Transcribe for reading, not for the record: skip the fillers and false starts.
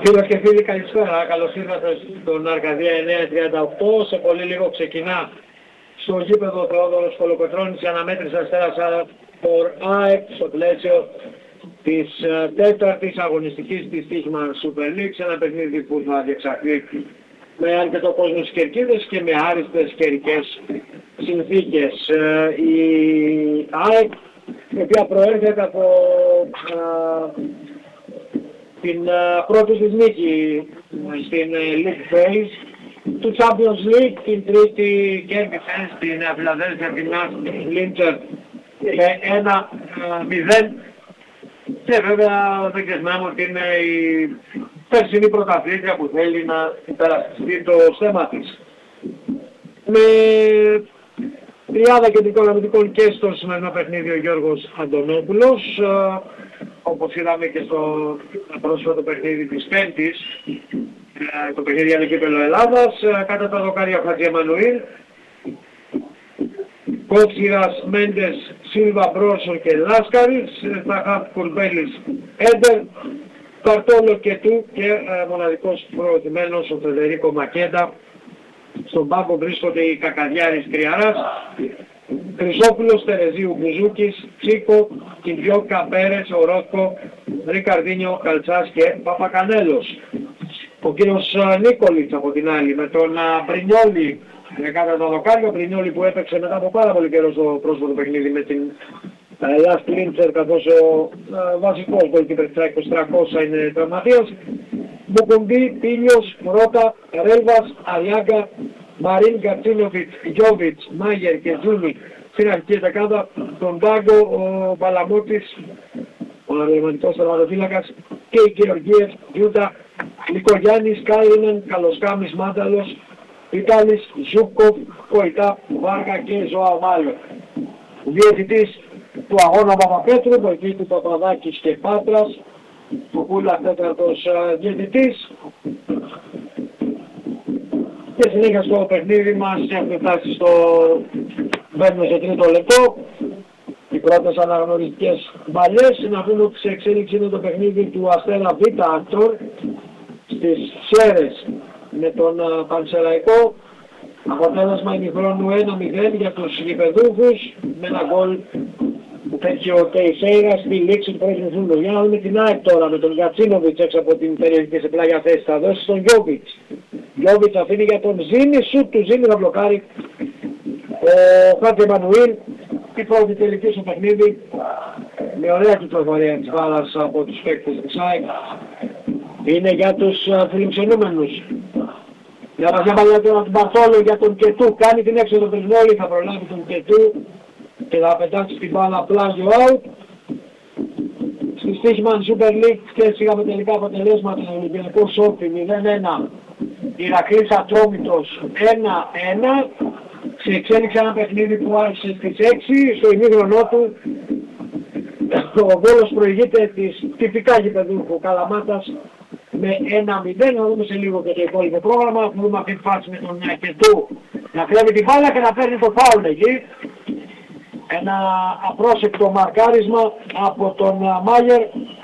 Φίλες και φίλοι, καλησπέρα. Καλώς ήρθατε στον Αρκαδία 938. Σε πολύ λίγο ξεκινά στο γήπεδο Θεόδωρος Κολοκοτρώνης η αναμέτρηση Αστέρας for ΑΕΚ στο πλαίσιο της τέταρτης αγωνιστικής της Τύχημαν Super League, σε ένα παιχνίδι που θα διεξαχθεί με αρκετό κόσμο στις κερκίδες και με άριστες καιρικές συνθήκες. Η ΑΕΚ, η οποία προέρχεται από την πρώτη της νίκη στην League Phase του Champions League, την τρίτη κέρδισε στην Φιλαδέλφια την Λίντσερ με 1-0 και βέβαια δεν ξεχνάμε ότι είναι η περσινή πρωταθλήτρια που θέλει να υπερασπιστεί το στέμα της. Με τριάδα κεντρικών αμυντικών και στο σημερινό παιχνίδι ο Γιώργος Αντωνόπουλος, όπως είδαμε και στο πρόσφατο παιχνίδι της Πέμπτης, το παιχνίδι για το κύπελλο Ελλάδας, κατά τα δοκάρια Χατζη Εμμανουήλ, Κότσιρας, Μέντες, Σίλβα, Μπρόσον και Λάσκαρης, στα χαφ Κουρμπέλης, Έντερ, Καρτόλο και του και μοναδικός προωθημένος ο Φεδερίκο Μακέντα. Στον πάγκο βρίσκονται οι Κακαδιάρης Κρυαράς, Χρυσόπουλος, Τερεζίου, Μπουζούκης, Τσίκο, Κιντιόκα, Πέρες, Ορόκο, Ρικαρδίνιο, Καλτσάς και Παπακανέλος. Ο κύριος Νίκολιτς από την άλλη με τον Μπρινιόλι κατά το δοκάριο, Μπρινιόλι που έπαιξε μετά από πάρα πολύ καιρό στο πρόσφατο παιχνίδι με την Last Linzer, καθώς ο βασικός goalkeeper της 300 είναι τραυματίας. Μπουκουμπί, Πίλιος, Ρότα, Ρέλβας, Αριάγκα, Μαρίν, Γκατσίνοβιτς, Γιώβιτς, Μάγερ και Τζούνι στην αρχική δεκάδα. Τον Τάγκο, ο Μπαλαμούτης, ο ρεμαντικός τερματοφύλακας και η Γεωργίες, Γιούτα, Νικογιάννης, Κάιρινεν, Καλοσκάμης, Μάνταλος, Βιτάλης, Ζούκοφ, Κοϊτά, Βάργα και Ζωάο Μάλλο. Διαιτητής του αγώνα Παπαπέτρου, βοηθή του Παπαδάκης και Πάτρας, ο Κούλα τέταρτος διαιτητής. Και συνέχεια στο παιχνίδι μας έχουμε φτάσει στο μπαίνουμε σε τρίτο λεπτό. Οι πρώτες αναγνωριστικές μπαλιές. Να πούμε ότι σε εξέλιξη είναι το παιχνίδι του Αστέρα Β' Άκτορ στις Σέρες με τον Πανσεραϊκό. Αποτέλεσμα ημιχρόνου 1-0 για τους γηπεδούχους με ένα γκολ που πέτυχε ο Τεϊσέιρα στη λήξη του πρώτου μηχρόνου. Για να δούμε την ΑΕΚ τώρα με τον Γκατσίνοβιτς έξω από την περιοχή σε πλάγια θέση. Θα δώσει στον Γιώβιτς. Γιώβιτς αφήνει για τον Ζήνη, σουτ του Ζήνη θα μπλοκάρει ο Χατζη Εμμανουήλ. Η πρώτη τελική στο παιχνίδι με ωραία κυκλοφορία της μπάλας από τους παίκτες της ΑΕΚ είναι για τους φιλοξενούμενους. Για παράδειγμα τώρα τον Μπαρτόλο για τον Κετού, κάνει την έξοδο Μπρινιόλι, θα προλάβει τον Κετού και θα πετάξει την μπάλα πλάγιο out. Στη Στίχημαν Super League και είχαμε τελικά αποτελέσματα στον Ολυμπιακό Σόφι 0-1, Ηρακλής Ατρόμητος 1-1. Σε εξέλιξη ένα παιχνίδι που άρχισε στις 6, στο ημίχρονό του ο Βόλος προηγείται της τυπικά γηπεδούχου Καλαμάτας με 1-0. Να δούμε σε λίγο και το υπόλοιπο πρόγραμμα. Θα δούμε αυτή τη φάση με τον Κετού να κλέβει την μπάλα και να παίρνει το φάουλ εκεί. Ένα απρόσεκτο μαρκάρισμα από τον Μάγερ